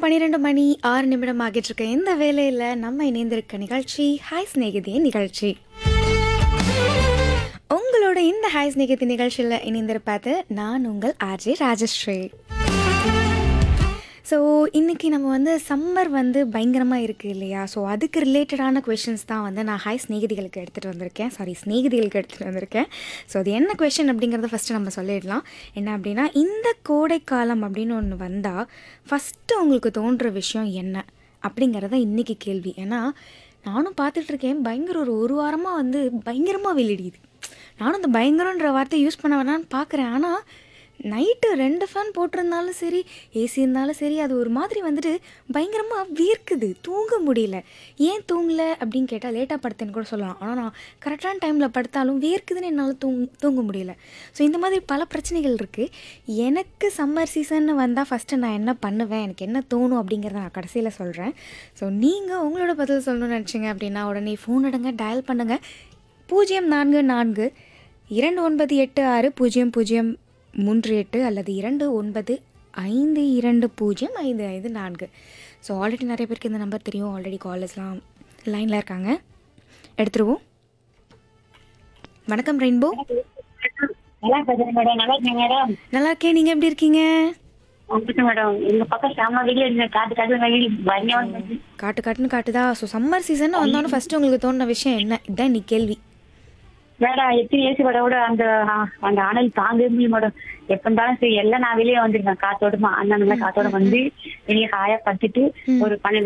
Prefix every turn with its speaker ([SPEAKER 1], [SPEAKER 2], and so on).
[SPEAKER 1] 12 மணி 6 நிமிடம் ஆகிட்டு இருக்க இந்த வேளையில் நம்ம இணைந்திருக்க நிகழ்ச்சி ஹாய் ஸ்நேகிதிய நிகழ்ச்சி. உங்களோட இந்த ஹாய் ஸ்நேகிதி நிகழ்ச்சியில் இணைந்திருப்பாது நான் உங்கள் ஆர்ஜே ராஜஸ்ரீ. ஸோ இன்றைக்கி நம்ம சம்மர் பயங்கரமாக இருக்குது இல்லையா? ஸோ அதுக்கு ரிலேட்டடான கொஷின்ஸ் தான் நான் ஹாய் ஸ்நேகிதிகளுக்கு எடுத்துகிட்டு வந்திருக்கேன். ஸ்நேகிதிகளுக்கு எடுத்துகிட்டு வந்திருக்கேன். ஸோ அது என்ன கொஷின் அப்படிங்கிறத ஃபஸ்ட்டு நம்ம சொல்லிடலாம். என்ன அப்படின்னா, இந்த கோடைக்காலம் அப்படின்னு ஒன்று வந்தால் ஃபஸ்ட்டு உங்களுக்கு தோன்ற விஷயம் என்ன அப்படிங்கிறத இன்றைக்கி கேள்வி. ஏன்னா நானும் பார்த்துட்ருக்கேன், பயங்கர ஒரு வாரமாக பயங்கரமாக வெளியிடுது. நானும் அந்த பயங்கரன்ற வார்த்தையை யூஸ் பண்ண வேணான்னு பார்க்குறேன். ஆனால் நைட்டு 2 ஃபேன் போட்டிருந்தாலும் சரி, ஏசி இருந்தாலும் சரி, அது ஒரு மாதிரி பயங்கரமாக வீர்க்குது, தூங்க முடியல. ஏன் தூங்கலை அப்படின்னு கேட்டால் லேட்டாக படுத்தேன்னு கூட சொல்லலாம். ஆனால் நான் கரெக்டான டைமில் படுத்தாலும் வேர்க்குதுன்னு என்னால் தூங்க முடியல. ஸோ இந்த மாதிரி பல பிரச்சனைகள் இருக்குது. எனக்கு சம்மர் சீசன் வந்தால் ஃபஸ்ட்டு நான் என்ன பண்ணுவேன், எனக்கு என்ன தோணும் அப்படிங்கிறத நான் கடைசியில் சொல்கிறேன். ஸோ நீங்கள் உங்களோட பதில் சொல்லணும்னு நினச்சிங்க அப்படின்னா உடனே ஃபோன் எடுங்க, டயல் பண்ணுங்கள் 044 2986 0038 அல்லது 2952052554. ஸோ ஆல்ரெடி நிறைய பேருக்கு இந்த நம்பர் தெரியும். ஆல்ரெடி காலர்ஸ்லாம் லைனில் இருக்காங்க, எடுத்துருவோம். வணக்கம் ரெயின்போ. நல்லா இருக்கேன், நீங்கள் எப்படி இருக்கீங்க? காட்டு காட்டுன்னு காட்டுதா? ஸோ சம்மர் சீசன் வந்தோன்னு ஃபர்ஸ்ட் உங்களுக்கு தோணுன விஷயம் என்ன? இதுதான் இன்னைக்கு கேள்வி.
[SPEAKER 2] வேடா எத்தனை ஏசி விட அந்த அந்த அனல் தாங்க முடியும் மேடம். எப்ப இருந்தாலும் சரி எல்லாம் நான் வெளியே வந்துருக்கேன் காத்தோடமா, அந்த காத்தோட வெளியே காய பத்துட்டு ஒரு 12